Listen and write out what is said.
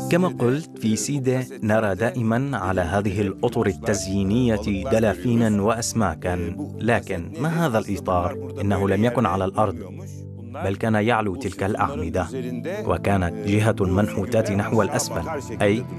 كما قلت في سيدة، نرى دائما على هذه الأطر التزيينية دلافينا وأسماكا، لكن ما هذا الإطار؟ إنه لم يكن على الأرض، بل كان يعلو تلك الأعمدة، وكانت جهة المنحوتات نحو الأسفل، أي